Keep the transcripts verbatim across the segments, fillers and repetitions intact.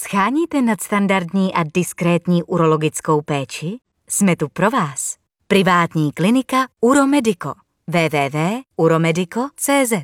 Scháníte nadstandardní a diskrétní urologickou péči? Jsme tu pro vás. Privátní klinika Uromedico. w w w tečka uromedico tečka c z.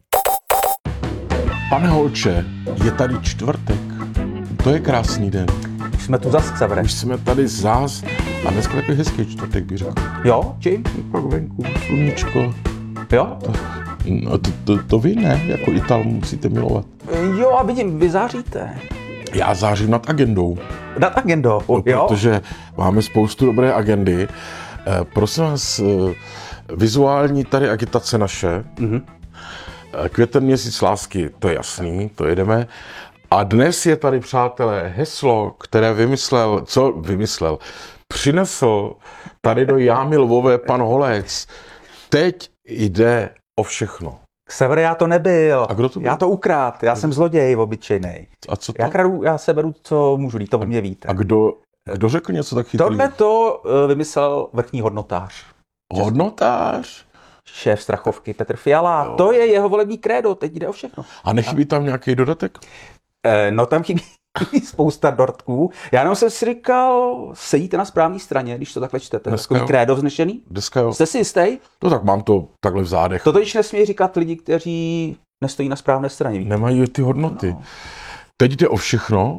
Pane Holče, je tady čtvrtek. To je krásný den. Už jsme tu zas, Xavere. Už jsme tady zás. A dneska takový hezký čtvrtek, bych řekl. Jo, čím? Pak venku, sluníčko. Jo? To, no to, to, to vy ne, jako Ital musíte milovat. Jo, a vidím, vy záříte. Já zářím nad agendou. Nad agendou, no, jo? Protože máme spoustu dobré agendy. E, prosím vás, e, vizuální tady agitace naše. Mm-hmm. E, květen měsíc lásky, to je jasný, to jedeme. A dnes je tady, přátelé, heslo, které vymyslel, co vymyslel, přinesl tady do Jámy Lvové pan Holec. Teď jde o všechno. Xavere, já to nebyl. A kdo to byl? Já to ukrát, já jsem zloděj obyčejnej. A co to? Já kradu, já se beru, co můžu říct, to o mě víte. A kdo, kdo řekl něco tak chytrý? Tohle to uh, vymyslel vrchní hodnotář. Hodnotář? Šéf Strachovky Petr Fiala. Jo. To je jeho volební krédo, teď jde o všechno. A nechybí tam nějaký dodatek? Eh, no tam chybí spousta dortků. Já jenom jsem si říkal, sedíte na správné straně, když to takhle čtete. Takový krédo vznešený? Dneska jo. Jste si jistý? No tak mám to takhle v zádech. To totiž nesmí říkat lidi, kteří nestojí na správné straně. Víte? Nemají ty hodnoty. No. Teď jde o všechno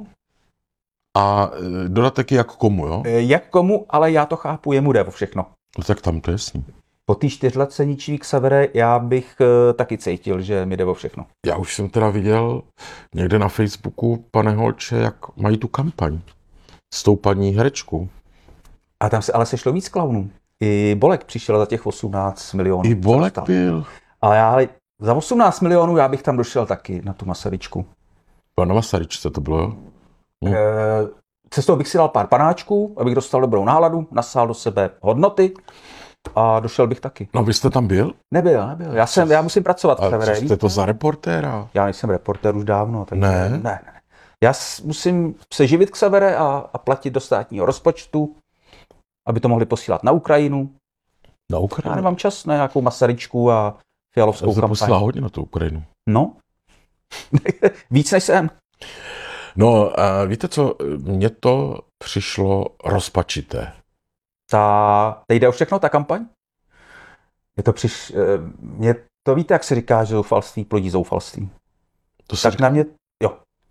a dodatek je jak komu, jo? Jak komu, ale já to chápu, jemu jde o všechno. No tak tam to je jasný. Po té čtyřletce ničí Xavere, já bych uh, taky cítil, že mi jde o všechno. Já už jsem teda viděl někde na Facebooku, pane Holče, jak mají tu kampaň s tou paní herečkou. A tam se ale sešlo víc klaunů. I Bolek přišel za těch osmnáct milionů. I Bolek byl. Ale já za osmnáct milionů já bych tam došel taky na tu Masaryčku. Na Masaryčce to bylo, jo? Hm. E, cestou bych si dal pár panáčků, abych dostal dobrou náladu, nasál do sebe hodnoty a došel bych taky. No vy jste tam byl? Nebyl, nebyl. Já, jsem, já musím pracovat. A co jste to za reportéra? Já nejsem reportér už dávno. Takže ne? Ne, ne. Já musím se živit Xavere a, a platit do státního rozpočtu, aby to mohli posílat na Ukrajinu. Na Ukrajinu? Já nemám čas na nějakou Masaryčku a Fialovskou kampaň. Já posílá hodně na tu Ukrajinu. No. Víc než jsem. No, a víte co, mně to přišlo rozpačité. Ta, teď jde o všechno, ta kampaň? Je to přiš... Mě to víte, jak se říká, že zoufalství plodí zoufalství. To se tak říká... na mě, jo.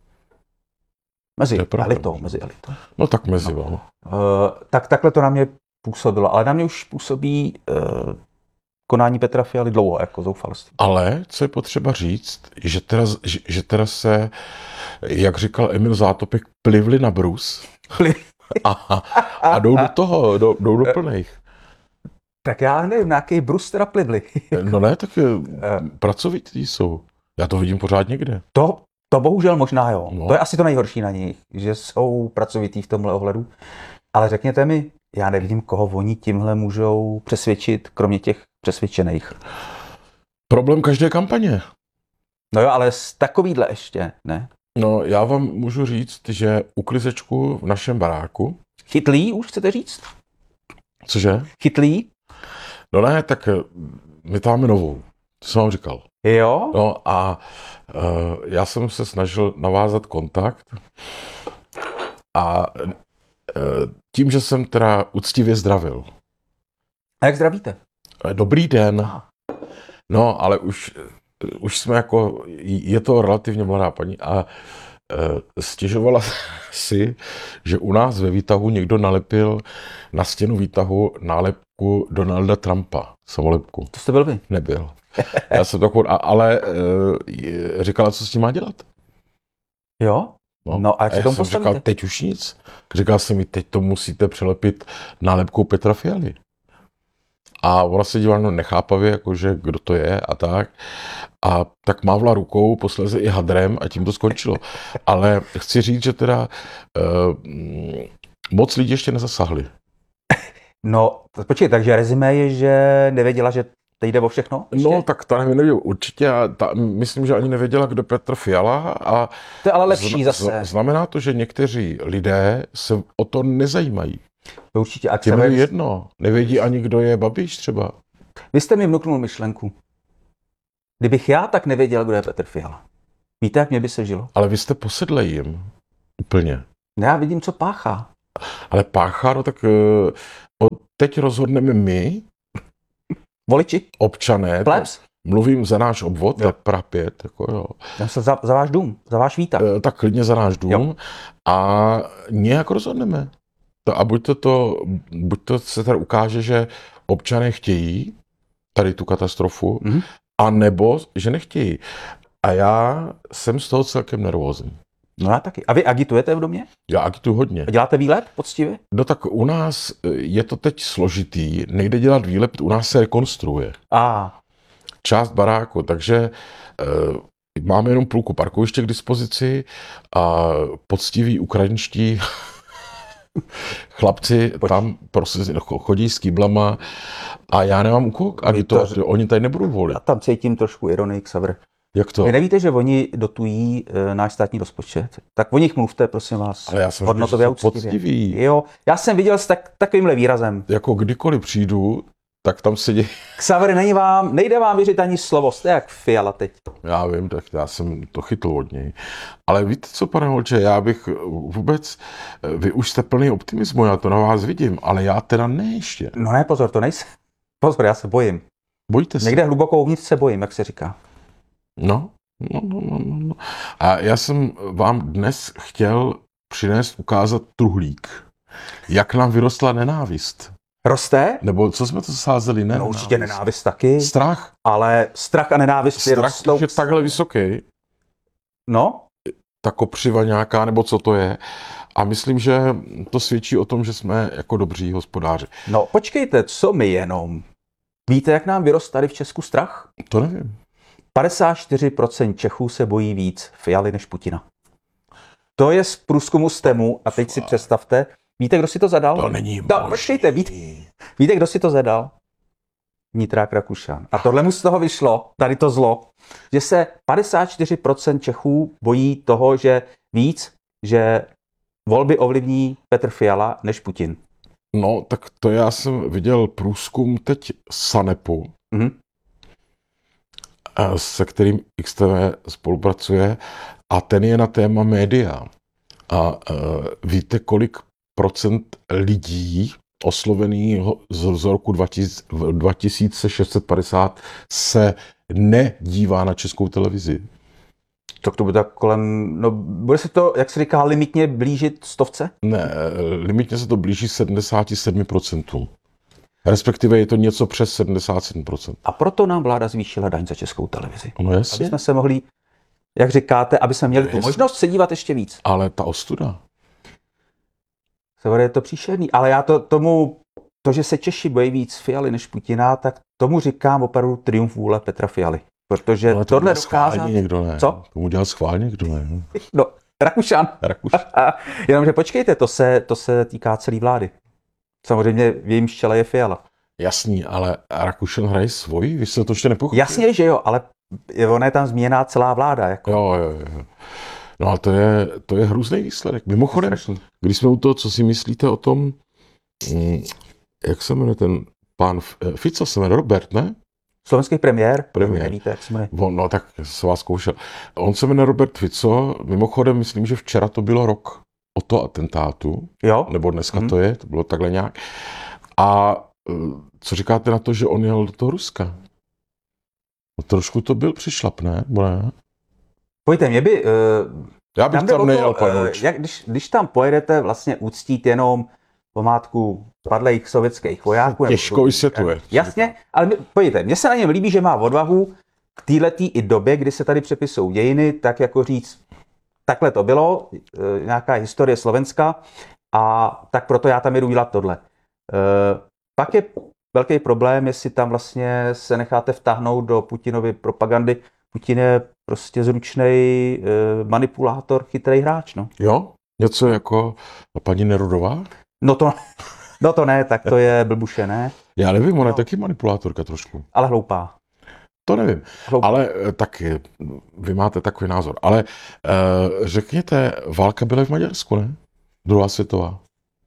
Mezi elitou, mezi elitou. No tak mezi, no. Uh, tak takhle to na mě působilo, ale na mě už působí uh, konání Petra Fialy dlouho, jako zoufalství. Ale co je potřeba říct, že teda, že, že teda se, jak říkal Emil Zátopek, plivli na brus a, a jdou do toho, jdou, jdou do plných. Tak já nevím, na jaký brus teda plivli. No ne, tak pracovití jsou. Já to vidím pořád někde. To, to bohužel možná jo. No. To je asi to nejhorší na nich, že jsou pracovití v tomhle ohledu. Ale řekněte mi, já nevidím, koho oni tímhle můžou přesvědčit, kromě těch přesvědčených. Problém každé kampaně. No jo, ale z takovýhle ještě, ne? No, já vám můžu říct, že uklizečku v našem baráku... Chytlý už chcete říct? Cože? Chytlý? No ne, tak my tam máme novou. To jsem vám říkal. Jo? No a uh, já jsem se snažil navázat kontakt a uh, tím, že jsem teda úctivě zdravil. A jak zdravíte? Dobrý den. No, ale už, už jsme jako, je to relativně mladá paní a uh, stěžovala si, že u nás ve výtahu někdo nalepil na stěnu výtahu nálepku Donalda Trumpa, samolepku. To jste byl vy? Nebyl. Já jsem takovou, ale uh, říkala, co s tím má dělat. Jo? No, no a jak a se já tomu jsem postavíte? říkal, teď už nic. Říkal jsem mi, teď to musíte přelepit nálepkou Petra Fialy. A ona se dívala no nechápavě, jakože kdo to je a tak. A tak mávla rukou, posléze i hadrem a tím to skončilo. Ale chci říct, že teda uh, moc lidí ještě nezasahli. No, počkej, takže rezime je, že nevěděla, že teď jde o všechno? Ještě? No, tak ta nevěděla určitě. A ta, myslím, že ani nevěděla, kdo Petr Fiala. A to je ale lepší zna, zase. Znamená to, že někteří lidé se o to nezajímají. To určitě. A těm je jedno. Nevědí ani, kdo je Babiš třeba. Vy jste mi vnuknul myšlenku. Kdybych já tak nevěděl, kdo je Petr Fiala. Víte, jak mě by se žilo? Ale vy jste posedlej jim. Úplně. Já vidím, co páchá. Ale páchá, no tak uh, teď rozhodneme my, Voliči? občané, Plebs? mluvím za náš obvod, to je Praha pět, jako jo. Já se za, za váš dům, za váš výtah. Uh, tak klidně za náš dům jo. A nějak rozhodneme. To, a buď to, to, buď to se tady ukáže, že občané chtějí tady tu katastrofu, mm-hmm. a nebo, že nechtějí. A já jsem z toho celkem nervózní. No já taky. A vy agitujete v domě? Já agituju hodně. A děláte výlet poctivě? No tak u nás je to teď složitý, nejde dělat výlet, u nás se rekonstruuje. A. Část baráku, takže e, máme jenom půlku parkoviště k dispozici a poctiví ukrajinští chlapci Pojď. tam prostě chodí s kýblama a já nemám u koho agitovat, to... oni tady nebudou volit. Já tam cítím trošku ironii, Xaver. Jak to? Vy nevíte, že oni dotují e, náš státní rozpočet? Tak o nich mluvte, prosím vás. Ale já jsem hodnotově říkal, poctivý. Jo, já jsem viděl s tak, takovýmhle výrazem. Jako kdykoliv přijdu, tak tam sedí. Xaver, není vám, nejde vám věřit ani slovo, jste jak Fiala teď. Já vím, tak já jsem to chytl od něj. Ale víte co, pane Holče, já bych vůbec, vy už jste plný optimismu, já to na vás vidím, ale já teda ne ještě. No ne, pozor, to nejsem. Pozor, já se bojím. Bojíte se? Někde hluboko uvnitř se bojím, jak se říká. No, no, no, no, no. A já jsem vám dnes chtěl přinést, ukázat truhlík. Jak nám vyrostla nenávist. Roste? Nebo co jsme to sázeli? Ne, no určitě nenávist taky. Strach? Ale strach a nenávist strach, rostou. Strach je takhle vysoký. No? Ta kopřiva nějaká, nebo co to je. A myslím, že to svědčí o tom, že jsme jako dobří hospodáři. No počkejte, co my jenom? Víte, jak nám vyrost tady v Česku strach? To nevím. padesát čtyři procent Čechů se bojí víc Fialy než Putina. To je z průzkumu STEMu a teď si představte, víte, kdo si to zadal? To není možný. No, počkejte, víte, víte, kdo si to zadal? Vnitrák Rakušan. A tohle mu z toho vyšlo, tady to zlo, že se padesát čtyři procent Čechů bojí toho, že víc, že volby ovlivní Petr Fiala než Putin. No, tak to já jsem viděl průzkum teď Sanepu, mm-hmm. se kterým X T V spolupracuje a ten je na téma média. A uh, víte, kolik procent lidí oslovených z, z roku dva tisíce šest set padesát se nedívá na Českou televizi? Tak to bude tak kolem, no bude se to, jak se říká, limitně blížit stovce? Ne, limitně se to blíží sedmdesát sedm procent. Respektive je to něco přes sedmdesát sedm procent. A proto nám vláda zvýšila daň za Českou televizi. No jasně. Aby jsme se mohli, jak říkáte, aby jsme měli tu možnost se dívat ještě víc. Ale ta ostuda. Je to příšerný, ale já to tomu, to, že se Češi bojí víc Fialy než Putina, tak tomu říkám opravdu triumf vůle Petra Fialy. Protože to tohle dokázat... někdo ne. Co? Tomu dělal schválně někdo ne. No, Rakušan. Rakušan. Jenomže počkejte, to se, to se týká celé vlády. Samozřejmě v jejím čele je Fiala. Jasný, ale Rakušan hraje svoji? Vy jste to ještě nepochopili? Jasně, že jo, ale ona je tam změněná celá vláda. Jako. Jo, jo, jo. No a to je, to je hrůzný výsledek. Mimochodem, když jsme u toho, co si myslíte o tom, jak se jmenuje ten pán Fico, se jmenuje Robert, ne? Slovenský premiér? Premiér. Nevíte, jak se jmenuje. On, no tak se vás zkoušel. On se jmenuje Robert Fico, mimochodem myslím, že včera to bylo rok o to atentátu. Jo. Nebo dneska mm. to je, to bylo takhle nějak. A co říkáte na to, že on jel do toho Ruska? No trošku to byl přišlap, ne? ne? Pojďte, mě by... Uh, Já bych tam, tam nejel, uh, jak, když, když tam pojedete vlastně uctít jenom památku padlých sovětských vojáků. Těžko vysvětluje. Jasně, ale my, pojďte, mně se na něm líbí, že má odvahu v této i době, kdy se tady přepisují dějiny, tak jako říct, takhle to bylo, uh, nějaká historie Slovenska a tak proto já tam jedu dělat tohle. Uh, pak je velký problém, jestli tam vlastně se necháte vtáhnout do Putinovy propagandy. Putin je prostě zručnej e, manipulátor, chytrý hráč, no. Jo? Něco jako paní Nerudová? No to, no to ne, tak to je blbuše, ne? Já nevím, ona no. je taky manipulátorka trošku. Ale hloupá. To nevím, hloupá. Ale tak vy máte takový názor. Ale e, řekněte, válka byla v Maďarsku, ne? Druhá světová.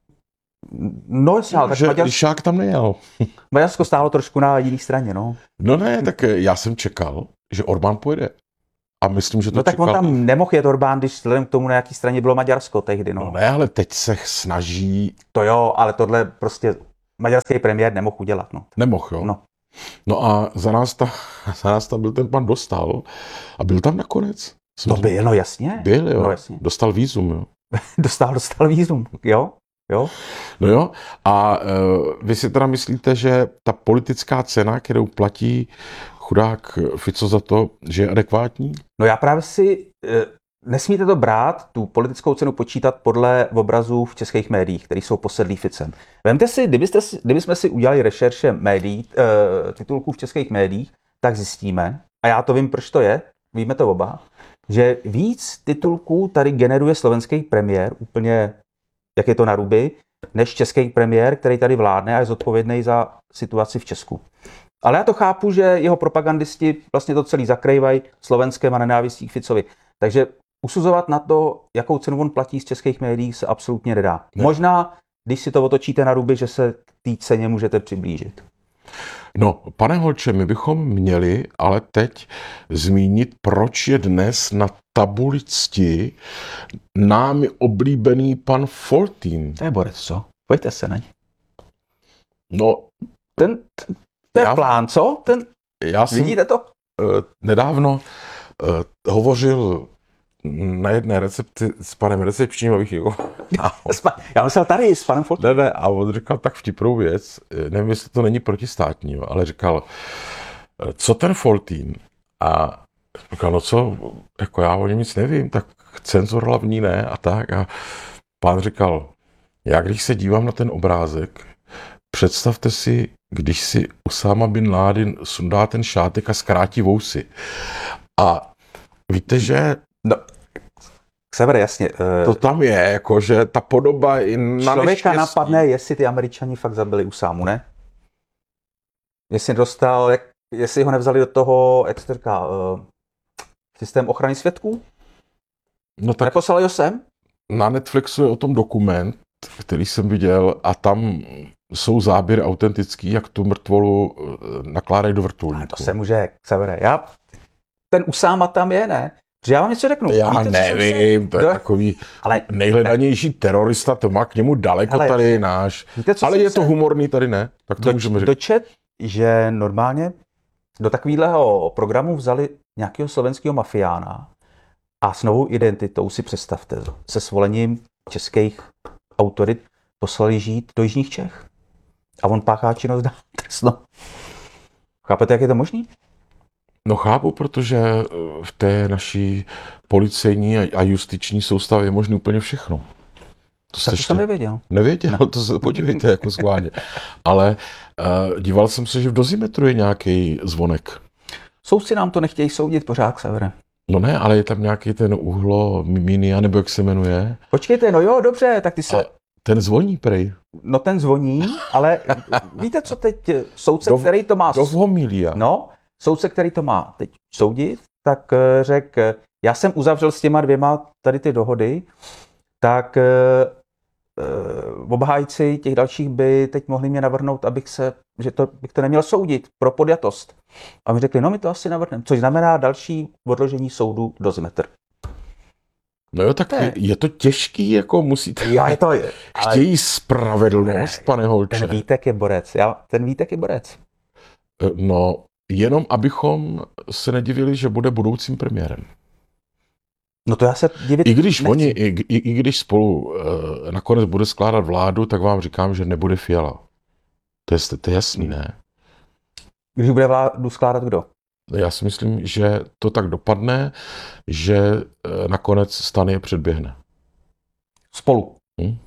No jasně, ale tak že Maďarsko... Lišák tam nejel. Maďarsko stálo trošku na jiné straně, no. No ne, tak já jsem čekal, že Orbán pojede. a myslím, že to No tak čekal. on tam nemohl jet Orbán, když vzhledem k tomu, na jaký straně bylo Maďarsko tehdy. No. No ne, ale teď se snaží... To jo, ale tohle prostě maďarský premiér nemohl udělat. No. Nemohl, jo? No. No a za nás, ta, za nás tam byl ten pan Dostal a byl tam nakonec. To byl, no jasně. Byl, jo. No, jasně. Dostal vízum, jo. dostal, dostal vízum, jo. Jo. No jo, a uh, vy si teda myslíte, že ta politická cena, kterou platí chudák Fico za to, že je adekvátní? No já právě si, e, nesmíte to brát, tu politickou cenu počítat podle obrazů v českých médiích, které jsou posedlí Ficem. Vemte si, kdybyste si, kdybychom si udělali rešerše médií, e, titulků v českých médiích, tak zjistíme, a já to vím, proč to je, víme to oba, že víc titulků tady generuje slovenský premiér, úplně jak je to na ruby, než český premiér, který tady vládne a je zodpovědný za situaci v Česku. Ale já to chápu, že jeho propagandisti vlastně to celý zakrývají Slovenskem a nenávistí k Ficovi. Takže usuzovat na to, jakou cenu on platí z českých médií, se absolutně nedá. Ne. Možná, když si to otočíte na ruby, že se té ceně můžete přiblížit. No, pane Holče, my bychom měli ale teď zmínit, proč je dnes na tabuli cti námi oblíbený pan Foltín. To je borec, co? Pojďte se na ně. No, ten, ten já, plán, co? Ten, já jsem, vidíte to? Uh, nedávno uh, hovořil na jedné recepci s panem recepčním, abych jako... Já myslel tady s panem Foltínem. Ne, ne, a on říkal tak vtipnou věc, nevím, jestli to není protistátní, jo, ale říkal, co ten Foltín? A říkal, no co, jako já o něm nic nevím, tak cenzor hlavní ne a tak. A pán říkal, já když se dívám na ten obrázek, představte si, když si Usáma bin Ládin sundá ten šátek a zkrátí vousy. A víte, že... No, Sever, jasně. To tam je, jako, že ta podoba i na člověka neštěstí. napadne, jestli ty Američani fakt zabili Usámu, ne? Jestli dostal, jak, jestli ho nevzali do toho, jak se to říká, uh, systém ochrany svědků? No tak neposlali ho sem? Na Netflixu je o tom dokument, který jsem viděl a tam jsou záběry autentický, jak tu mrtvolu nakládají do vrtulníku. To se může, Severe, já, ten Usáma tam je, ne? Že já vám něco řeknu. Já Víte, nevím, to je do... takový ale... nejhledanější terorista, to má k němu daleko ale... tady náš. Víte, ale je to se... humorný tady, ne? Tak to do, můžeme říct. Dočet, že normálně do takového programu vzali nějakého slovenského mafiána a s novou identitou, si představte, se svolením českých autorit poslali žít do jižních Čech. A on páchá činnost dál trestnou. Chápete, jak je to možný? No chápu, protože v té naší policejní a justiční soustavě je možné úplně všechno. To jste jsem nevěděl. Nevěděl, no. To se podívejte jako schválně. Ale uh, díval jsem se, že v dozimetru je nějaký zvonek. Soudci nám to nechtějí soudit pořád, Severe. No ne, ale je tam nějaký ten uhlo Miminia, nebo jak se jmenuje. Počkejte, no jo, dobře, tak ty se... A ten zvoní, prej. No ten zvoní, ale víte, co teď soudce, do, který to má... Do homilia. No, soudce, který to má teď soudit, tak řekl, já jsem uzavřel s těma dvěma tady ty dohody, tak uh, obhájci těch dalších by teď mohli mě navrhnout, abych se, že to, bych to neměl soudit pro podjatost. A mi řekli, no my to asi navrhneme, což znamená další odložení soudu do Zimetr. No jo, tak je, je to těžký, jako musíte... Jo, je to... Je, chtějí ale... spravedlnost, pane Holče. Ten Vítek je borec, já, ten Vítek je borec. No, jenom abychom se nedivili, že bude budoucím premiérem. No to já se divit I když nechci. oni, i, i, i když spolu uh, nakonec bude skládat vládu, tak vám říkám, že nebude Fiala. To je, to je jasný, ne? Když bude vládu skládat kdo? Já si myslím, že to tak dopadne, že uh, nakonec STAN je předběhne. Spolu. Hm?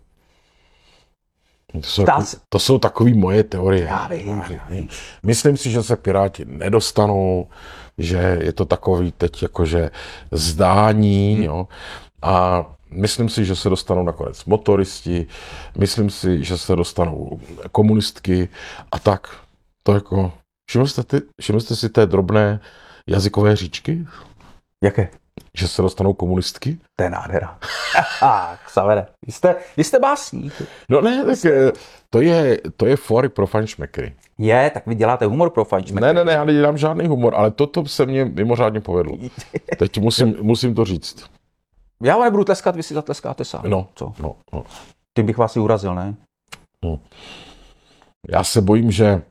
To jsou, jako, to jsou takové moje teorie. Já vím, já vím. Myslím si, že se Piráti nedostanou, že je to takový teď jakože zdání, hmm. jo. A myslím si, že se dostanou nakonec motoristi, myslím si, že se dostanou komunistky a tak. To jako, všimli jste, ty, všimli jste si té drobné jazykové říčky? Jaké? Že se dostanou komunistky? To je nádhera. Ach, Savere, vy jste, vy jste básník. No ne, tak to je, to je fóry pro fanšmekry. Je, tak vy děláte humor pro fajčmeky. Ne, ne, ne, já nedělám žádný humor, ale toto se mně mimořádně povedlo. Teď musím, musím to říct. Já vám nebudu tleskat, vy si zatleskáte sám. No, co? no, no. Tím bych vás i urazil, ne? no. Já se bojím, že...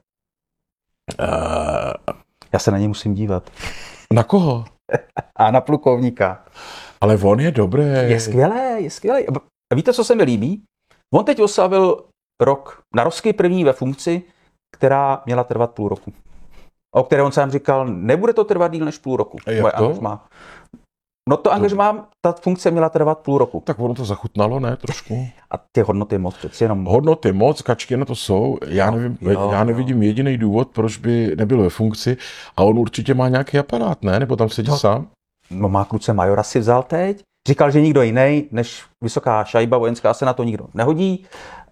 Uh, Já se na něj musím dívat. na koho? A na plukovníka. Ale on je dobrý. Je skvělé, je skvělé. A víte, co se mi líbí? On teď oslavil rok na Rosky první ve funkci, která měla trvat půl roku. O které on sám říkal, nebude to trvat díl než půl roku. Jak to? Angažmá. No to angažmá, ta funkce měla trvat půl roku. Tak ono to zachutnalo, ne, trošku? A těch hodnot je moc, přeci jenom... Hodnoty moc, kačky na to jsou. Já, nevím, jo, já nevidím jediný důvod, proč by nebyl ve funkci. A on určitě má nějaký aparát, ne? Nebo tam sedí no, sám? No má kluce majora si vzal teď. Říkal, že nikdo jiný než vysoká šajba vojenská se na to nikdo nehodí.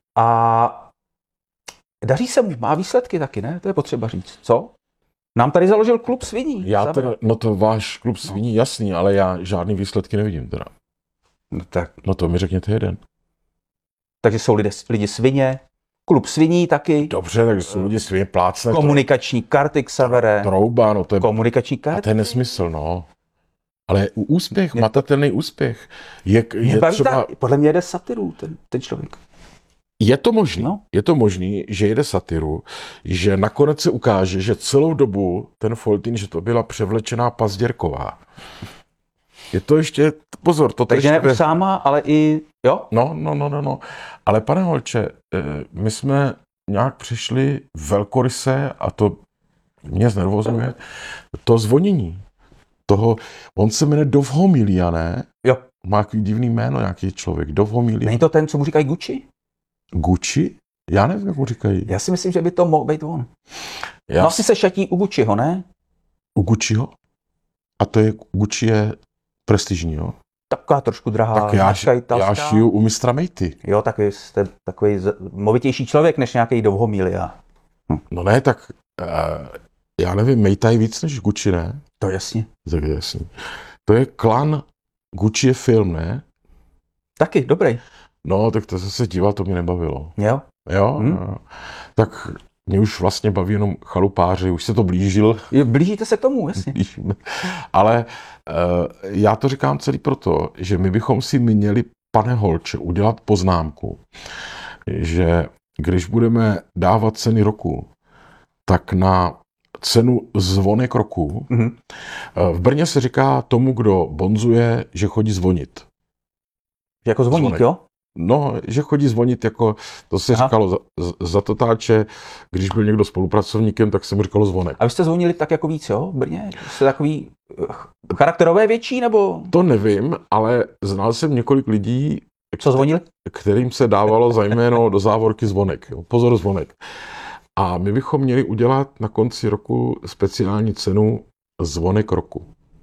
A daří se mu, má výsledky taky, ne? To je potřeba říct. Co? Nám tady založil klub sviní. Já teda, no to váš klub sviní, jasný, ale já žádný výsledky nevidím teda. No tak. No to mi řekněte jeden. Takže jsou lidé, lidi svině, klub sviní taky. Dobře, tak jsou lidi svině plácne. Komunikační karty k Savere. Trouba, no to je... Komunikační karty. A to je nesmysl, no. Ale úspěch, je... matatelný úspěch. Je, je třeba... Podle mě jede satiru ten, ten člověk. Je to možný, no. je to možný, že jede satiru, že nakonec se ukáže, že celou dobu ten Foltýn, že to byla převlečená Pazděrková. Je to ještě, pozor, to takže ještě... ne Usáma, ale i, jo? No, no, no, no, no. Ale pane Holče, my jsme nějak přišli velkoryse, a to mě znervozuje, to zvonění. Toho, on se jmenuje Dovhomilia, ne? Jo. Má takový divný jméno, nějaký člověk, Dovhomilia. Není to ten, co mu říkají Gucci? Gucci? Já nevím, jak mu říkají. Já si myslím, že by to mohl být on. Já... No asi se šatí u Gucciho, ne? U Gucciho? A to je, Gucci je prestižní, jo? Taková trošku drahá. Tak já, já šiju u mistra Mejty. Jo, tak jste takový movitější člověk než nějaký Dovhomilia. Hm. No ne, tak uh, já nevím, Mejta je víc než Gucci, ne? To jasně. Tak je jasný. To je klan, Gucci je film, ne? Taky, dobrý. No, tak to se díval, to mě nebavilo. Jo? Jo? Hm? No. Tak mě už vlastně baví jenom chalupáři, už se to blížil. Blížíte se k tomu, jasně. Ale uh, já to říkám celý proto, že my bychom si měli, pane Holče, udělat poznámku, že když budeme dávat ceny roku, tak na cenu zvonek roku, mm-hmm. v Brně se říká tomu, kdo bonzuje, že chodí zvonit. Jako zvoník, zvonek. Jo? No, že chodí zvonit, jako to se Aha. říkalo za, za totáče, když byl někdo spolupracovníkem, tak se mu říkalo zvonek. A vy jste zvonili tak jako víc, jo, v Brně? Jste takový charakterové větší, nebo? To nevím, ale znal jsem několik lidí, co zvonili? Kterým se dávalo za jméno do závorky zvonek. Jo. Pozor, zvonek. A my bychom měli udělat na konci roku speciální cenu zvonek roku.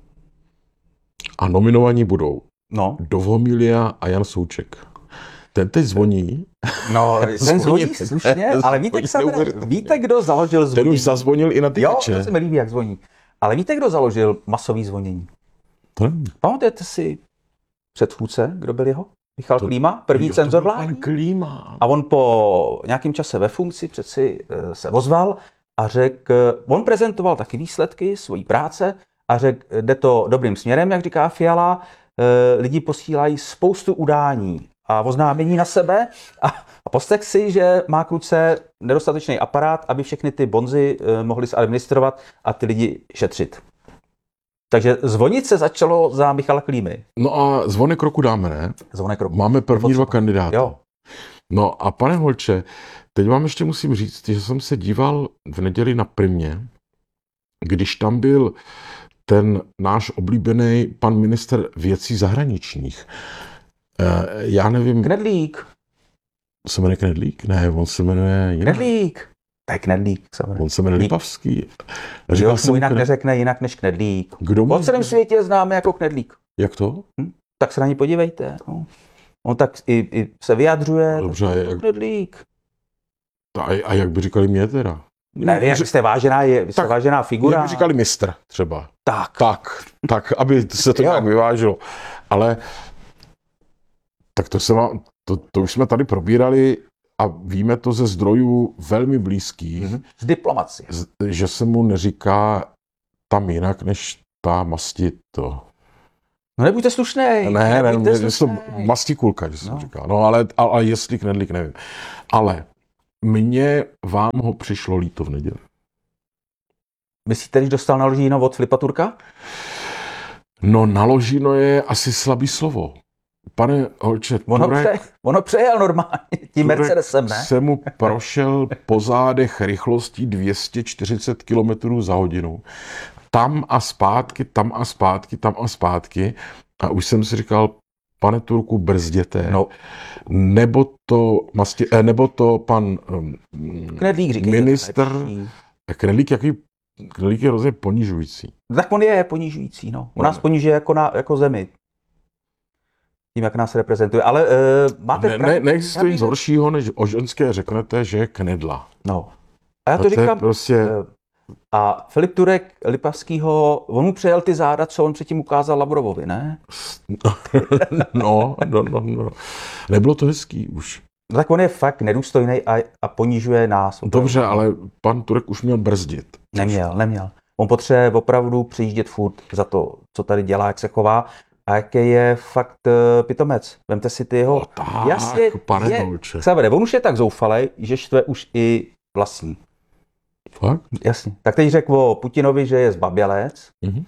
A nominovaní budou no. Dovhomilia a Jan Souček. Ten teď zvoní. No, ten zvoní slušně, ale víte, víte, kdo založil zvonění? Ten už zazvonil i na tykače. Jo, to se mi líbí, jak zvoní. Ale víte, kdo založil masový zvonění? Hmm. Pamatujete si předchůdce, kdo byl jeho? Michal to, Klíma, první cenzor vládní. Klíma. A on po nějakém čase ve funkci přeci se ozval a řekl, on prezentoval taky výsledky svojí práce a řekl, jde to dobrým směrem, jak říká Fiala, lidi posílají spoustu udání a oznámení na sebe a, a poslech si, že má kluce nedostatečný aparát, aby všechny ty bonzy mohli zadministrovat a ty lidi šetřit. Takže zvonit se začalo za Michala Klímy. No a zvonek roku dáme, ne? Zvonek roku. Máme první dva kandidáty. Jo. No a pane Holče, teď vám ještě musím říct, že jsem se díval v neděli na Primě, když tam byl ten náš oblíbený pan ministr věcí zahraničních. Já nevím... Knedlík. Se jmenuje Knedlík? Ne, on se jmenuje... Jinak. Knedlík. To je Knedlík. On se jmenuje Lipavský. Kdo mu jinak neřekne jinak než Knedlík. Kdo po celém světě známe jako Knedlík. Jak to? Hm? Tak se na ní podívejte. No. On tak i, i se vyjadřuje. Dobře, tak, jak... Knedlík. A, a jak by říkali mě teda? Ne, jak jste vážená, je, jste tak, vážená figura. Jak by říkali mistr třeba. Tak. Tak, tak, aby se to nějak vyvážilo. Ale tak to, se má, to, to už jsme tady probírali a víme to ze zdrojů velmi blízkých, mm-hmm. z diplomacie, že se mu neříká tam jinak, než ta masti to. No nebuďte slušnej. Ne, ne, ne, je to mastikulka, že jsem no. říkal. No ale, ale jestli knedlík, nevím. Ale mně vám ho přišlo líto v neděli. Myslíte, když dostal naložíno od Filipa Turka? No naložíno je asi slabý slovo. Pane Holče, ono, Turek, pře, ono přejel normálně tím Mercedesem, ne? se mu prošel po zádech rychlostí dvě stě čtyřicet kilometrů za hodinu. Tam a zpátky, tam a zpátky, tam a zpátky. A už jsem si říkal, pane Turku, brzděte. No. Nebo to, masti, nebo to pan um, Knedlík, říkejte, minister... Knedlík, jaký Knedlík je hrozně ponižující. Tak on je ponižující, no. On nás ponižuje jako, na, jako zemi. Tím, jak nás reprezentuje. Ale uh, máte... Ne, ne, neexistuje nic horšího, než o ženské řeknete, že je knedla. No. A já to, to říkám... Prostě... Uh, a Filip Turek Lipavskýho, on mu přejel ty záda, co on předtím ukázal Lavrovovi, ne? no, no, no, no. Nebylo to hezký už. No tak on je fakt nedůstojný a, a ponižuje nás. Dobře, ale pan Turek už měl brzdit. Neměl, neměl. On potřebuje opravdu přijíždět furt za to, co tady dělá, jak se chová a jaký je fakt uh, pitomec. Vemte si ty jeho... No tak, jasně, pane je, Holče. Xavere, on už je tak zoufalej, že štve už i vlastní. Fakt? Jasně. Tak teď řekl o Putinovi, že je zbabělec. Mm-hmm.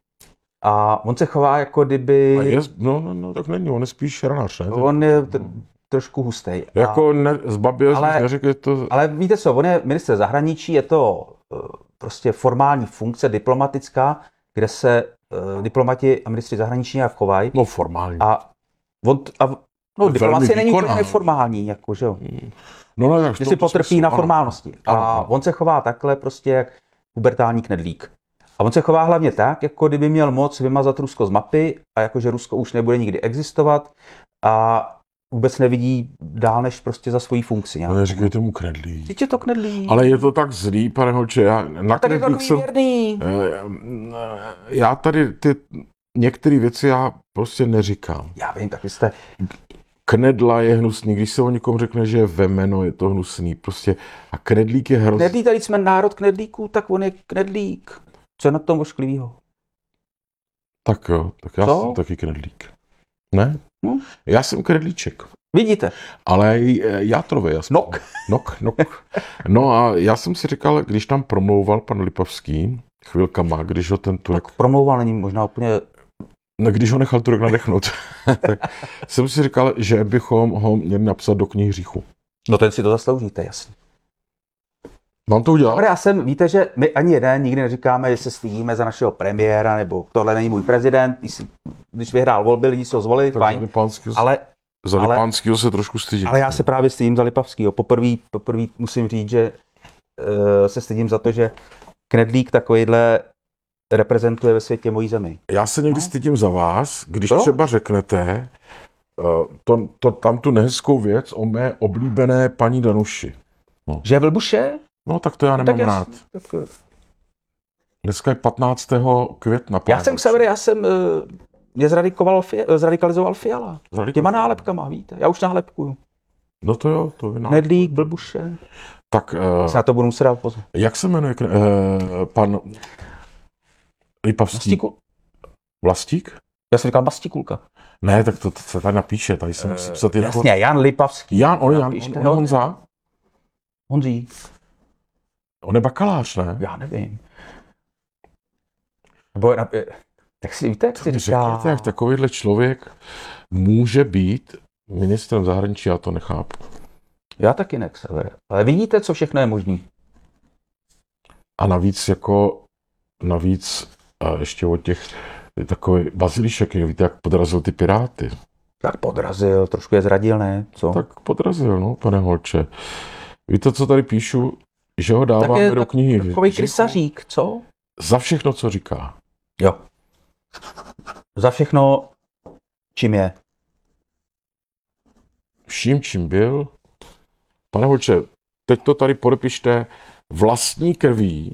A on se chová jako kdyby... A je, no, no, no, tak není, on je spíš šernář, ne? On je t- trošku hustej. Jako ne, zbabělec, ale, neřekl to... Ale víte co, on je ministr zahraničí, je to uh, prostě formální funkce, diplomatická, kde se uh, diplomati a ministři zahraničí nějak chovají. No formální. A, on, a no, diplomacie není úplně neformální, jako, že jo. No, no, tak že si potrpí smysl, na formálnosti. Ano. A ano. On se chová takhle prostě jak pubertální knedlík. A on se chová hlavně tak, jako kdyby měl moc vymazat Rusko z mapy a jakože Rusko už nebude nikdy existovat a vůbec nevidí dál než prostě za svoji funkci. No neříkejte mu knedlík. Teď je to knedlík. Ale je to tak zlý, pane Holče, já na tak je to jsem... věrný. Já tady ty některé věci já prostě neříkám. Já vím, tak vy jste... Knedla je hnusný, když se o někom řekne, že je vemeno, je to hnusný. Prostě a knedlík je hrozný. Knedlík, tady jsme národ knedlíků, tak on je knedlík. Co je na tom ošklivýho? Tak jo, tak já Co? jsem taky knedlík. Ne? Hm? Já jsem knedlíček. Vidíte? Ale játrově, jasně. Nok. Nok, nok. No a já jsem si říkal, když tam promlouval pan Lipavský, chvilkama, když ho ten Turek... Tak promlouval není možná úplně... No, když ho nechal Turek nadechnout, tak jsem si říkal, že bychom ho měli napsat do knihy hříchu. No ten si to zasloužíte, jasně. Mám to udělat? Já jsem, víte, že my ani jeden nikdy neříkáme, že se stydíme za našeho premiéra, nebo tohle není můj prezident, když, když vyhrál volby, lidi si ho zvolili, tak fajn, ale... Za Lipánskýho se trošku stydím. Ale já se právě stydím za Lipavskýho. Poprvé, poprvé musím říct, že uh, se stydím za to, že knedlík takovýhle reprezentuje ve světě mojí zemi. Já se někdy no. stydím za vás, když to? třeba řeknete uh, to, to, tam tu nehezkou věc o mé oblíbené paní Danuši. No. Že je vlbuše? No tak to já nemám no, rád. Tak... Dneska je patnáctého května. Já jsem Xaver, já jsem... Uh, mě zradikalizoval Fiala. Těma nálepkama, víte. Já už nálepkuju. No to jo, to je nálepku. Knedlík, blbuše. Tak... Uh, se na to budu muset dát pozor. Jak se jmenuje uh, pan Lipavský? Mastíku? Vlastík? Já jsem říkal Mastikulka. Ne, tak to, to se tady napíše. Tady jsem musím psat uh, jasně, Jan Lipavský. Jan, on, Jan, on, on, no, Honza? Honzí. On je bakalář, ne? Já nevím. Nebo... Tak si víte, jak si říká... Řekněte, jak takovýhle člověk může být ministrem zahraničí, já to nechápu. Já taky ne, Xaver. Ale vidíte, co všechno je možný. A navíc jako, navíc a ještě od těch takový Bazilišek, víte, jak podrazil ty Piráty. Tak podrazil, trošku je zradil, ne? Co? Tak podrazil, no, pane Holče. Víte, co tady píšu? Že ho dáváme je, do knihy. Takový krysařík, co? Za všechno, co říká. Jo. Za všechno, čím je. Vším, čím byl. Pane Holče, teď to tady podepište vlastní krví.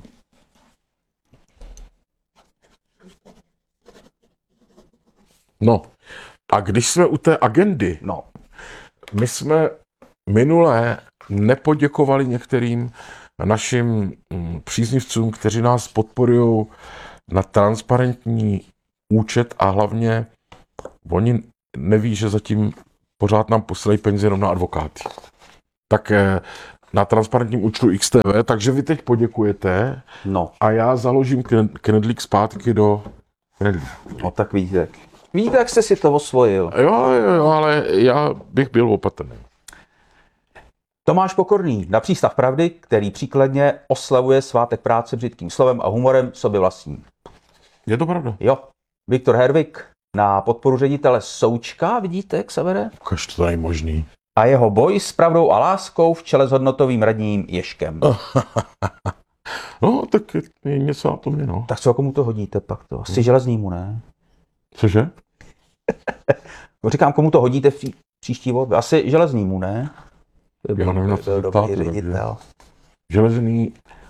No, a když jsme u té agendy, no. my jsme minule nepoděkovali některým našim příznivcům, kteří nás podporují na transparentní účet a hlavně oni neví, že zatím pořád nám posílají peníze jenom na advokáty. Tak na transparentním účtu X T V, takže vy teď poděkujete no. a já založím knedlík zpátky do knedlíku. No tak vidíte. Vidíte, jak jste si to osvojil. Jo, jo, ale já bych byl opatrný. Tomáš Pokorný na Přístav pravdy, který příkladně oslavuje svátek práce břitkým slovem a humorem sobě vlastní. Je to pravda. Jo. Viktor Hervik na podporu ředitele Součka, vidíte, jak se vede? Kaž to není možný. A jeho boj s pravdou a láskou v čele s hodnotovým radním Ježkem. No, tak je něco na tom je, no. Tak co, komu to hodíte pak to? Asi Železnýmu, ne? Cože? No, říkám, komu to hodíte v pří, příští volbě? Asi Železnýmu, ne? Já nevím, na co dobrý ředitel. Železný.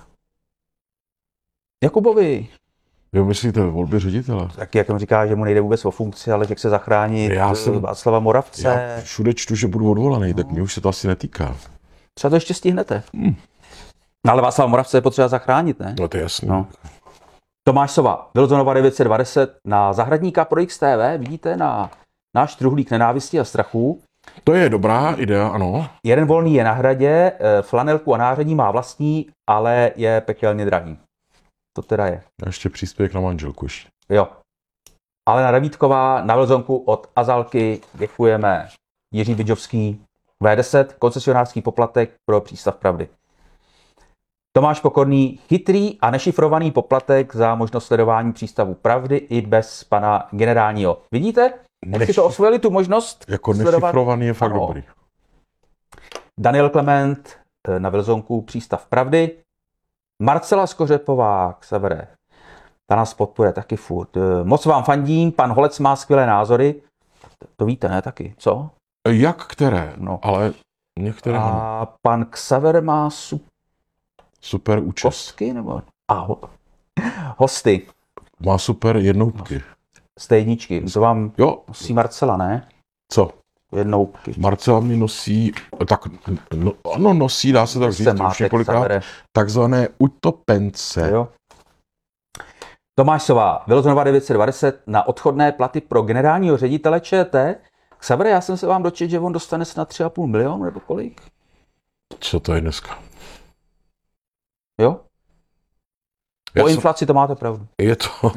Jakubovi. Jo, myslíte ve volbě ředitele? Tak jak on říká, že mu nejde vůbec o funkci, ale že chce zachránit já jsem, Václava Moravce. Já všude čtu, že budu odvolaný, tak mě už se to asi netýká. Třeba to ještě stihnete. Hmm. Ale Václava Moravce je potřeba zachránit, ne? No to je jasný. No. Tomáš Sova, Wilsonova devět set dvacet na Zahradníka pro X T V, vidíte, na náš truhlík nenávisti a strachu. To je dobrá idea, ano. Jeden volný je na Hradě, flanelku a nářadí má vlastní, ale je pekelně drahý. To teda je. A ještě příspěvek na manželku ještě. Jo. Alena Davídková na Wilsonku od Azalky, děkujeme. Jiří Bidžovský, V deset, koncesionářský poplatek pro Přístav pravdy. Tomáš Pokorný, chytrý a nešifrovaný poplatek za možnost sledování Přístavu pravdy i bez pana generálního. Vidíte? Jak Neš... si to osvojili, tu možnost Jako sledovat? nešifrovaný je fakt ano. dobrý. Daniel Klement na Wilsonku Přístav pravdy. Marcela Skořepová k severe. Ta nás podporuje taky furt. Moc vám fandím, pan Holec má skvělé názory. To víte, ne? Taky, co? Jak které? No. Ale některé ano. A pan Xaver má su... Super účest. kostky, nebo? A ho... hosty. Má super jednoutky. Stejničky. To vám Jo. nosí Marcela, ne? Co? Jednoutky. Marcela mi nosí, tak no, ano, nosí, dá se tak říct, už několikrát, takzvané utopence. Jo. Tomáš Sova, Wilsonova devět set dvacet na odchodné platy pro generálního ředitele ČT. Xaver, já jsem se vám dočetl, že on dostane snad tři a půl milionu, nebo kolik? Co to je dneska? Jo? Já Po jsem... inflaci to máte pravdu. Je to...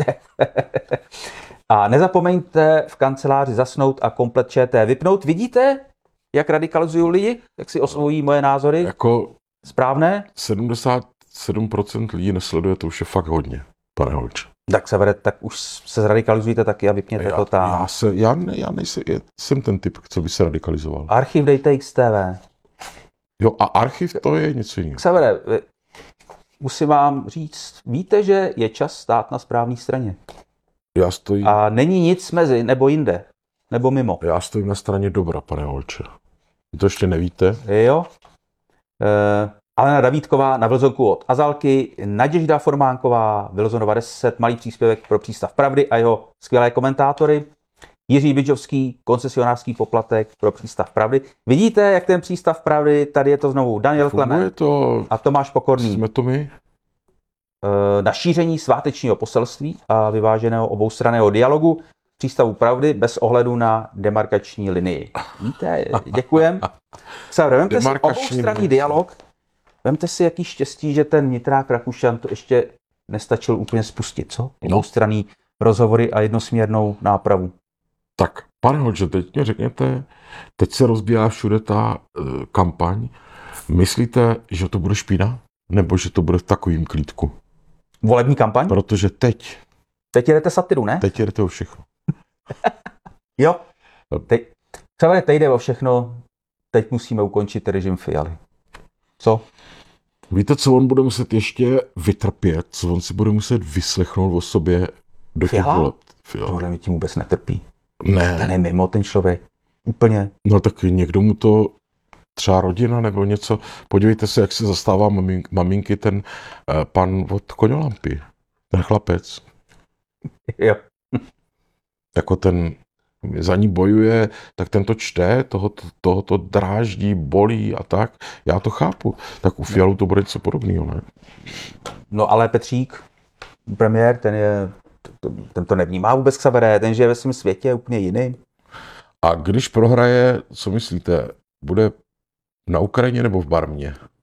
A nezapomeňte v kanceláři zasnout a komplet ČT vypnout. Vidíte, jak radikalizují lidi? Jak si osvojí moje názory? Jako správné? sedmdesát sedm procent lidí nesleduje, to už je fakt hodně, pane Holče. Tak se vede, tak už se zradikalizujte taky a vypněte já, to tam. Já, se, já, ne, já nejsem, jsem ten typ, co by se radikalizoval. Archiv dejte X T V. Jo, a archiv to je něco jiného. Xavere, musím vám říct, víte, že je čas stát na správné straně. Já stojím... A není nic mezi, nebo jinde, nebo mimo. Já stojím na straně dobra, pane Holče. Vy to ještě nevíte? Jo. E, Alena Davídková na Wilsonku od Azalky, Naděžda Formánková, Wilsonova deset, malý příspěvek pro Přístav pravdy a jeho skvělé komentátory. Jiří Bidžovský, koncesionářský poplatek pro Přístav pravdy. Vidíte, jak ten Přístav pravdy, tady je to znovu Daniel Klement to... a Tomáš Pokorný. Jsme to my? Na šíření svátečního poselství a vyváženého oboustranného dialogu Přístavu pravdy bez ohledu na demarkační linii. Víte, děkujem. Vemte si oboustranný dialog. Vemte si, jaký štěstí, že ten Nitrák Rakušan to ještě nestačil úplně spustit, co? Oboustranný rozhovory a jednosměrnou nápravu. Tak, pane Holče, teď mě řekněte, teď se rozbíjá všude ta uh, kampaň. Myslíte, že to bude špína? Nebo že to bude v takovým klídku? Volební kampaň? Protože teď. Teď jedete satiru, ne? Teď jedete o všechno. Jo. Teď, třeba teď jde o všechno. Teď musíme ukončit režim Fialy. Co? Víte, co on bude muset ještě vytrpět? Co on si bude muset vyslechnout o sobě do těch voleb? Tohle mi tím vůbec netrpí. Ne. Ten je mimo, ten člověk. Úplně. No tak někdo mu to, třeba rodina nebo něco. Podívejte se, jak se zastává maminky ten eh, pan od Koňolampy. Ten chlapec. Jo. Jako ten za ní bojuje, tak ten to čte, toho, toho to dráždí, bolí a tak. Já to chápu. Tak u Fialu to bude něco podobného, ne? No ale Petřík, premiér, ten je, ten to nevnímá vůbec Xavere, ten žije ve svém světě úplně jiný. A když prohraje, co myslíte, bude na Ukrajině nebo v Barmě?